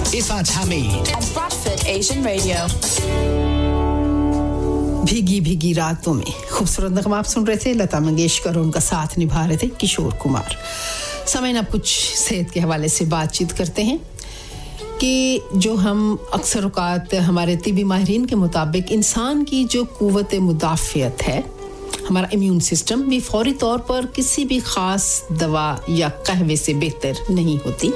Ifat Hamid and Bradford Asian Radio. भीगी भीगी रातों में खूबसूरत नगमा आप सुन रहे थे लता मंगेशकर और उनका साथ निभा रहे थे किशोर कुमार। समय अब कुछ सेहत के हवाले से बातचीत करते हैं कि जो हम अक्सर औकात हमारे तिबी माहिरीन के मुताबिक इंसान की जो कुव्वत मुदाफ़ियत है हमारा इम्यून सिस्टम भी फौरी तौर पर किसी भी ख़ास दवा या कहवे से बेहतर नहीं होती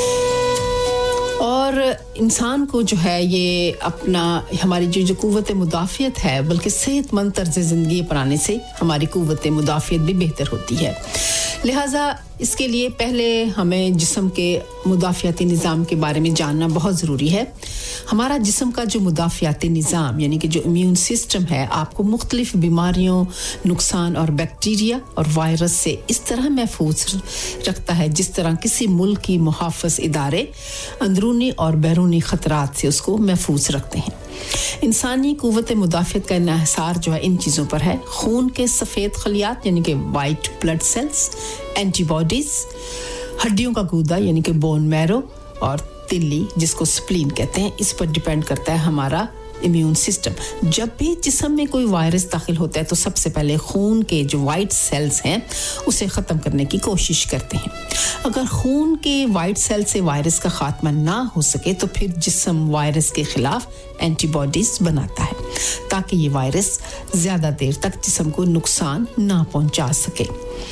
और इंसान को जो है ये अपना हमारी जो कुव्वत मुदाफ़ियत है बल्कि सेहतमंद तर्ज़ ज़िंदगी अपनाने से हमारी कुव्वत मुदाफ़ियत भी बेहतर होती है लिहाजा इसके लिए पहले हमें जिस्म के मुदाफ़ियाती निज़ाम के बारे में जानना बहुत ज़रूरी है हमारा जिस्म का जो मुदाफ़ियाती निज़ाम यानी कि जो इम्यून सिस्टम है आपको मुख्तलिफ बीमारियों नुकसान और बैक्टीरिया और वायरस से इस तरह महफूज रखता है जिस तरह किसी मुल्क की मुहाफ़िज़ इदारे अंदरूनी और बैरूनी ख़तरात से उसको महफूज रखते हैं इंसानी कुव्वत मुदाफ़ियत का इन्हिसार जो है इन चीज़ों पर है खून के सफ़ेद खलियात यानी कि वाइट ब्लड सेल्स एंटीबॉडीज़ हड्डियों का गूदा यानी कि बोन मैरो और तिल्ली जिसको स्प्लीन कहते हैं इस पर डिपेंड करता है हमारा इम्यून सिस्टम जब भी जिस्म में कोई वायरस दाखिल होता है तो सबसे पहले खून के जो वाइट सेल्स हैं उसे ख़त्म करने की कोशिश करते हैं अगर खून के वाइट सेल से वायरस का खात्मा ना हो सके तो फिर जिस्म वायरस के खिलाफ एंटीबॉडीज बनाता है ताकि ये वायरस ज़्यादा देर तक जिस्म को नुकसान ना पहुंचा सके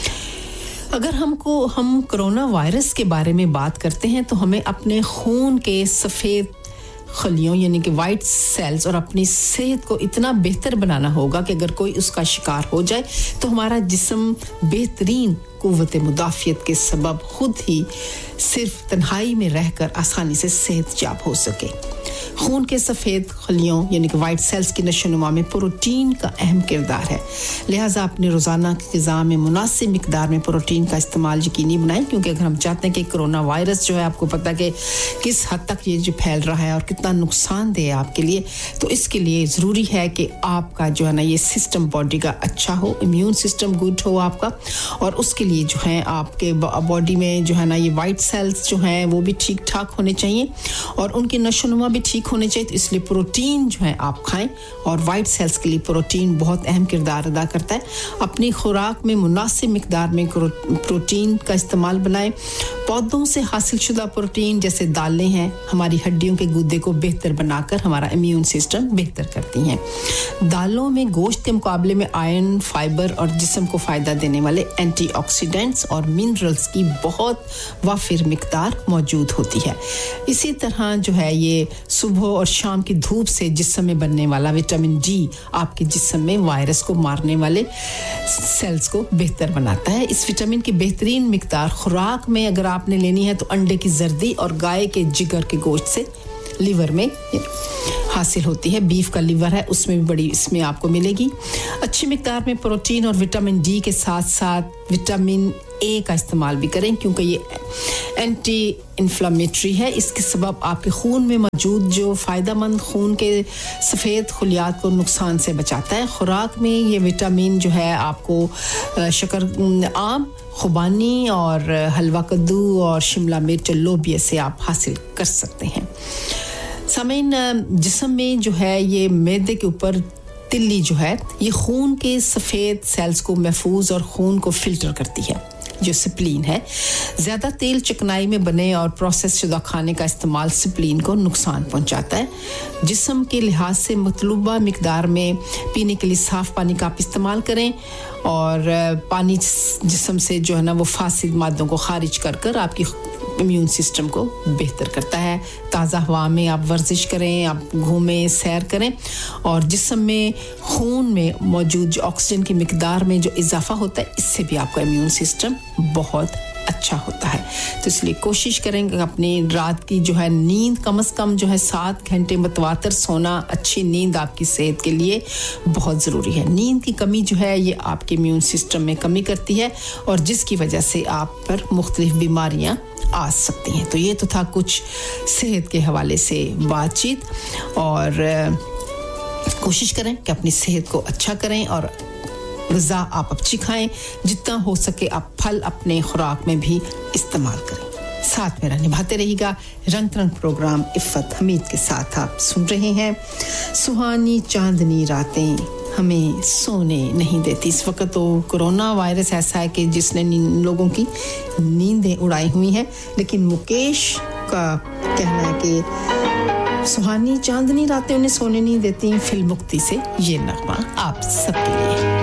अगर हम कोरोना वायरस के बारे में बात करते हैं तो हमें अपने खून के सफ़ेद खलियों यानी कि वाइट सेल्स और अपनी सेहत को इतना बेहतर बनाना होगा कि अगर कोई उसका शिकार हो जाए तो हमारा जिस्म बेहतरीन कुव्वत मुदाफ़ियत के सबब खुद ही सिर्फ तन्हाई में रहकर आसानी से सेहतयाब हो सके खून के सफ़ेद खलियों यानी कि वाइट सेल्स की नशोनुमा में प्रोटीन का अहम किरदार है लिहाजा अपने रोज़ाना की ग़िज़ा में मुनासिब मिक़दार में प्रोटीन का इस्तेमाल यकीनी बनाएं क्योंकि अगर हम चाहते हैं कि कोरोना वायरस जो है आपको पता कि किस हद तक ये जो फैल रहा है और कितना नुकसानदेह है आपके लिए तो इसके लिए ज़रूरी है कि आपका जो है ना ये सिस्टम बॉडी का अच्छा हो इम्यून सिस्टम गुड हो आपका और उसके लिए जो है आपके बॉडी में जो है ना ये वाइट सेल्स जो हैं वो भी ठीक ठाक होने चाहिए और उनकी नशोनुमा भी ठीक होने चाहिए तो इसलिए प्रोटीन जो है आप खाएं और वाइट सेल्स के लिए प्रोटीन बहुत अहम किरदार अदा करता है अपनी खुराक में मुनासिब मिक़दार में प्रोटीन का इस्तेमाल बनाएं पौधों से हासिल शुदा प्रोटीन जैसे दालें हैं हमारी हड्डियों के गुर्दे को बेहतर बनाकर हमारा इम्यून सिस्टम बेहतर करती हैं दालों में गोश्त के मुकाबले में आयरन फाइबर और जिस्म को फ़ायदा देने वाले एंटीऑक्सीडेंट्स और मिनरल्स की बहुत वाफिर मिक़दार मौजूद होती है इसी तरह जो है ये सुबह और शाम की धूप से जिस्म में बनने वाला विटामिन डी आपके जिस्म में वायरस को मारने वाले सेल्स को बेहतर बनाता है इस विटामिन की बेहतरीन मिक़दार खुराक में अगर आपने लेनी है तो अंडे की जर्दी और गाय के जिगर के गोश्त से लिवर में हासिल होती है बीफ का लिवर है उसमें भी बड़ी इसमें आपको मिलेगी अच्छी मिक़दार में प्रोटीन और विटामिन डी के साथ-साथ विटामिन ए का इस्तेमाल भी करें क्योंकि ये एंटी इन्फ्लेमेटरी है इसके सबब आपके खून में मौजूद जो फ़ायदेमंद खून के सफ़ेद खलियात को नुकसान से बचाता है खुराक में ये विटामिन जो है आपको शक्कर आम खुबानी और हलवा कद्दू और शिमला मिर्च लोबिया से आप हासिल कर सकते हैं सामीन जिस्म में जो है ये मैदे के ऊपर तिल्ली जो है ये खून के सफ़ेद सेल्स को महफूज और खून को फ़िल्टर करती है जो स्प्लीन है ज़्यादा तेल चिकनाई में बने और प्रोसेस शुदा खाने का इस्तेमाल स्प्लीन को नुकसान पहुंचाता है जिस्म के लिहाज से मतलूबा मिक़दार में पीने के लिए साफ़ पानी का आप इस्तेमाल करें और पानी जिस्म से जो है ना वो फासिद मादों को खारिज कर आपकी इम्यून सिस्टम को बेहतर करता है ताज़ा हवा में आप वर्जिश करें आप घूमें सैर करें और जिस्म में खून में मौजूद जो ऑक्सीजन की मिक़दार में जो इजाफा होता है इससे भी आपका इम्यून सिस्टम बहुत अच्छा होता है तो इसलिए कोशिश करें कि अपनी रात की जो है नींद कम से कम जो है 7 घंटे मुतवातर सोना अच्छी नींद आपकी सेहत के लिए बहुत ज़रूरी है नींद की कमी जो है ये आपके इम्यून सिस्टम में कमी करती है और जिसकी वजह से आप पर मुख्तलिफ बीमारियां आ सकती हैं तो ये तो था कुछ सेहत के हवाले से बातचीत और कोशिश करें कि अपनी सेहत को अच्छा करें और ग़िज़ा आप अच्छी खाएं जितना हो सके आप फल अपने खुराक में भी इस्तेमाल करें साथ मेरा निभाते रहिएगा रंग तरंग प्रोग्राम इफ़त हमीद के साथ आप सुन रहे हैं सुहानी चांदनी रातें हमें सोने नहीं देती इस वक्त तो कोरोना वायरस ऐसा है कि जिसने लोगों की नींदें उड़ाई हुई हैं लेकिन मुकेश का कहना है कि सुहानी चांदनी रातें उन्हें सोने नहीं देती फिल्म मुक्ति से ये नगमा आप सबके लिए